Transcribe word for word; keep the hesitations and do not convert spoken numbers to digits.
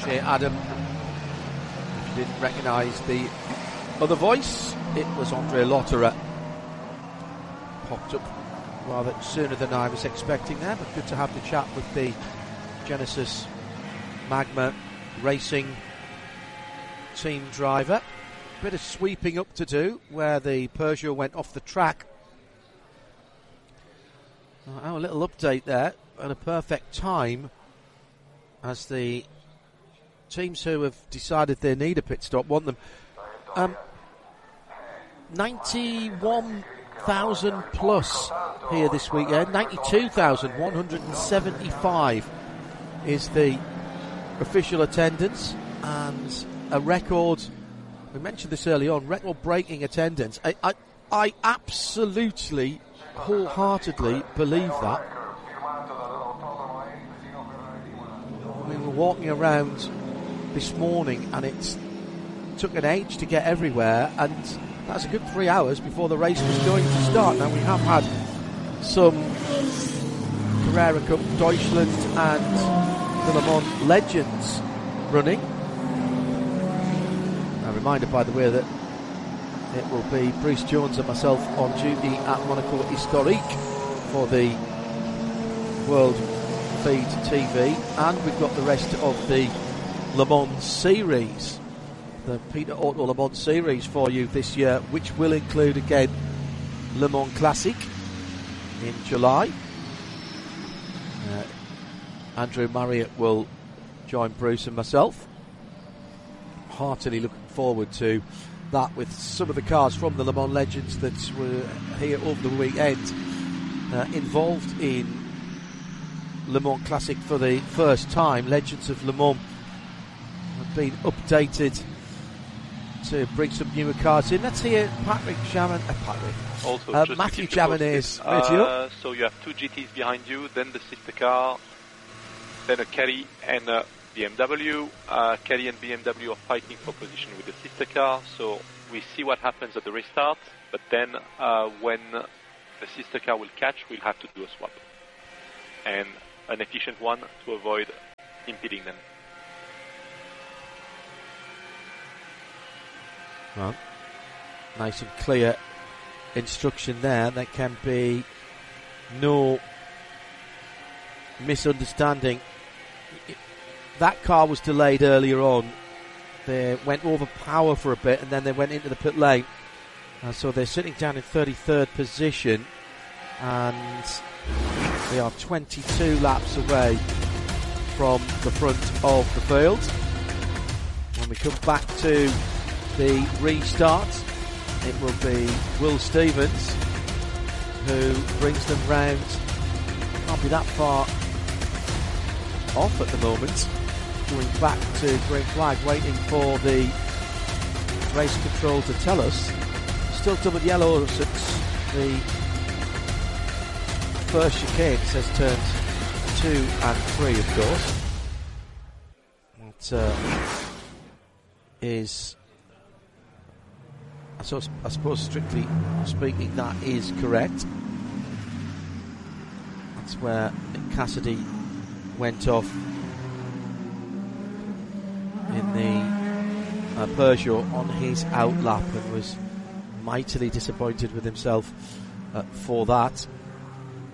Shea Adam. If you didn't recognise the other voice, it was Andre Lotterer. Popped up rather sooner than I was expecting there, but good to have the chat with the Genesis Magma Racing team driver. Bit of sweeping up to do where the Peugeot went off the track. Oh, a little update there at a perfect time as the teams who have decided they need a pit stop want them. Um, ninety-one thousand plus here this weekend. ninety-two thousand one hundred seventy-five is the official attendance, and a record, we mentioned this early on, record breaking attendance. I, I, I absolutely wholeheartedly believe that. We were walking around this morning and it took an age to get everywhere, and that's a good three hours before the race was going to start. Now we have had some Carrera Cup Deutschland and the Le Mans Legends running. A reminder, by the way, that it will be Bruce Jones and myself on duty at Monaco Historique for the World Feed T V, and we've got the rest of the Le Mans Series, the Peter Auto Le Mans Series for you this year, which will include again Le Mans Classic in July. Uh, Andrew Marriott will join Bruce and myself. Heartily looking forward to that, with some of the cars from the Le Mans Legends that were here over the weekend uh, involved in Le Mans Classic for the first time. Legends of Le Mans have been updated to bring some newer cars in. Let's hear Patrick Chaman, uh, Patrick, also, uh, Matthew Chamonix's uh, radio. So you have two G Ts behind you, then the sister car, then a Caddy and a B M W. Uh, Caddy and B M W are fighting for position with the sister car, so we see what happens at the restart, but then uh, when the sister car will catch, we'll have to do a swap. And an efficient one to avoid impeding them. Well, nice and clear instruction there. There can be no misunderstanding. That car was delayed earlier on. They went over power for a bit and then they went into the pit lane. Uh, so they're sitting down in thirty-third position, and they are twenty-two laps away from the front of the field. When we come back to the restart, it will be Will Stevens who brings them round. Can't be that far off at the moment. Going back to green flag, waiting for the race control to tell us. Still double yellow at the first chicane. It says turns two and three, of course. That uh, is, I suppose, I suppose, strictly speaking, that is correct. That's where Cassidy went off in the uh, Peugeot on his outlap and was mightily disappointed with himself uh, for that.